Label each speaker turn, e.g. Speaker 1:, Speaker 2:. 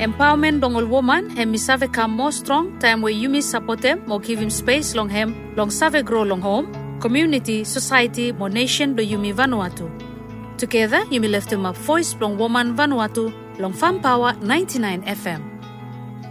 Speaker 1: Empowerment dongol woman hem mi save come more strong time where you mi support them or give him space long hem long save grow long home, community, society, mo nation do you mi Vanuatu. Together you mi lift him up voice long woman Vanuatu long Farm Power 99 FM.